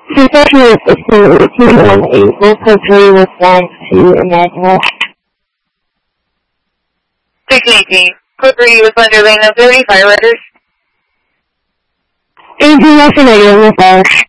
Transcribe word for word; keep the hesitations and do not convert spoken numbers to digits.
Professional assistant two one eight will put three response to Emmanuel. six eighteen. Code three was under lane of thirty-five letters. Anything else in radio with us?